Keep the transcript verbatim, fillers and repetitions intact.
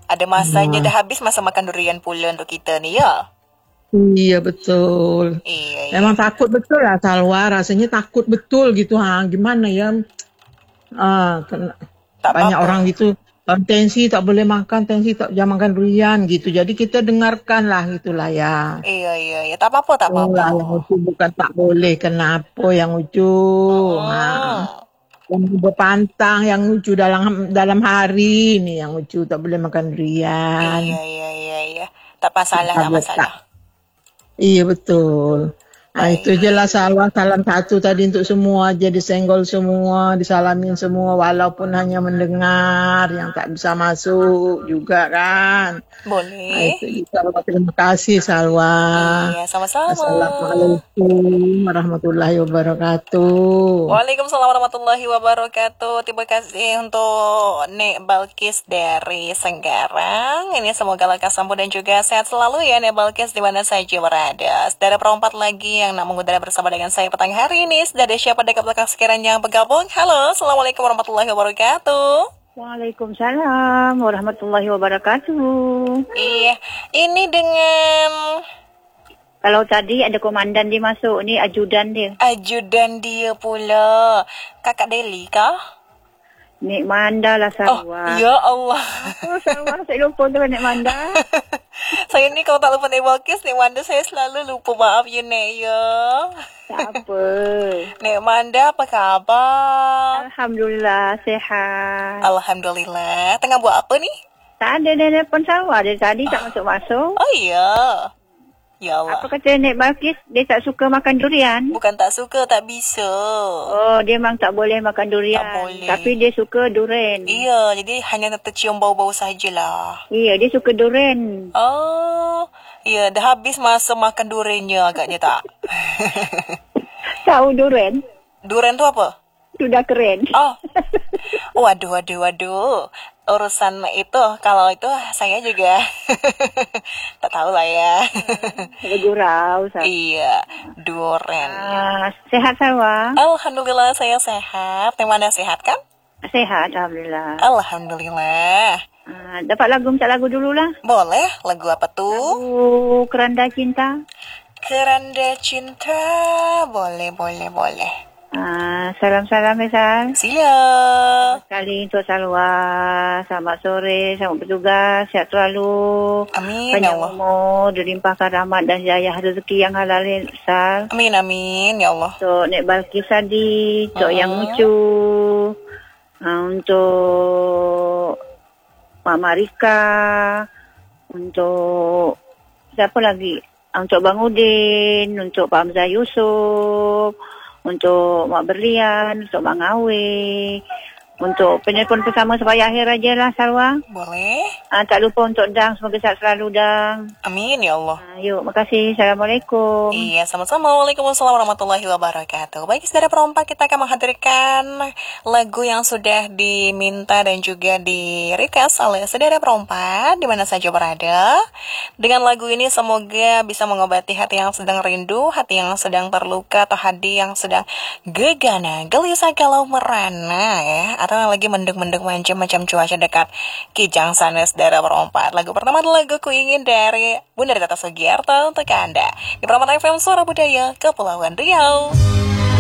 Ada masanya, Nah, dah habis masa makan durian pula untuk kita ni ya. iya betul. Iya, iya. Emang takut betul lah Salwa, rasanya takut betul gitu. Ha, gimana ya? Ah, kena- Tak banyak apa-apa. orang gitu. eh, Tensi tak boleh makan, tensi tak jangan makan durian gitu. Jadi kita dengarkan lah gitulah ya. Iya, iya, iya. Tak apa-apa, tak apa-apa. Itulah yang lucu bukan tak boleh. Kenapa yang lucu? Ha, Mm-mm. yang berpantang, yang lucu dalam dalam hari ini yang lucu tak boleh makan durian. Iya, iya, iya, iya. Tak masalah, tak Tak, masalah. iya betul. Nah, itu je Baik. lah salam, salam satu tadi untuk semua aja disenggol semua, disalamin semua walaupun hanya mendengar yang tak bisa masuk juga kan. Nah, Boleh. itu juga terima kasih Salwa. Iya, sama-sama. Assalamualaikum warahmatullahi wabarakatuh. Waalaikumsalam warahmatullahi wabarakatuh. Terima kasih untuk Nek Balkis dari Senggarang. Ini semoga lekas sembuh dan juga sehat selalu ya Nek Balkis di mana saja berada. Sudah ada perempat lagi yang nak mengudara bersama dengan saya petang hari ini. Sudah ada siapa dekat belakang sekiranya yang bergabung? Halo, Assalamualaikum warahmatullahi wabarakatuh. Waalaikumsalam warahmatullahi wabarakatuh. Iya, ini dengan Kalau tadi ada komandan dia masuk, ni ajudan dia. ajudan dia pula. Kakak Deli kah? Nek Manda lah Oh, Sarwa. ya Allah. Oh, Sarwa, saya lupa tu Nek Manda. Saya ni kalau tak lupa Nek Balkis, Nek Manda saya selalu lupa. Maaf ya Nek ya. Tak apa. Nek Manda apa kabar? Alhamdulillah, sehat. Alhamdulillah. Tengah buat apa ni? Tak ada dia nelfon Sarwa. Dari tadi tak masuk-masuk. Oh iya. Ya Allah. Apa kata Nek Balkis? Dia tak suka makan durian. Bukan tak suka, tak bisa. Oh, dia memang tak boleh makan durian. Tak boleh. Tapi dia suka durian. Iya, jadi hanya tercium bau-bau sajalah. Iya, dia suka durian. Oh, iya, dah habis masa makan duriannya agaknya tak? Tahu durian? Durian tu apa? Sudah keren. Oh, waduh, waduh, waduh. Urusan itu, kalau itu saya juga tak tahu lah ya. Bergurau. Sarwa. Iya, durian. Ah, sehat Sarwa? Alhamdulillah saya sehat. Yang mana sehat kan? Sehat, Alhamdulillah. Alhamdulillah. Ah, dapat lagu, minta lagu dulu lah. Boleh, lagu apa tuh? Lagu Keranda Cinta. Keranda Cinta. Boleh, boleh, boleh. Ah, salam-salam ya, Sal. Sila. Sekali untuk Salwa. Selamat sore, selamat bertugas. Sehat selalu. Amin, ya Panjang Allah. umur, dilimpahkan rahmat dan hidayah rezeki yang halal, Sal. Amin, amin, ya Allah. Untuk Nek Balkis tadi, untuk Mm-mm. yang lucu. Ah, untuk Mak Marika. Untuk siapa lagi? Ah, untuk Bang Udin, untuk Pak Hamzah Yusof, untuk Mak Berlian, untuk Mak Ngawe, untuk penelpon bersama supaya akhir aja lah Salwa. Boleh. Ah, tak lupa untuk Dang, semoga sehat selalu Dang. Amin, ya Allah. Ah, yuk, makasih. Assalamualaikum. Iya, sama-sama. Waalaikumsalam warahmatullahi wabarakatuh. Baik, saudara perompak, kita akan menghadirkan lagu yang sudah diminta dan juga di request oleh saudara perompak di mana saja berada. Dengan lagu ini semoga bisa mengobati hati yang sedang rindu, hati yang sedang terluka, atau hati yang sedang gegana, gelisah, galau, merana ya, atau yang lagi mendung-mendung macam-macam cuaca dekat Kijang sana, saudara perompak. Lagu pertama adalah lagu Ku Ingin dari Bunda Tata Sugiarto untuk Anda di Permata F M Suara Budaya Kepulauan Riau.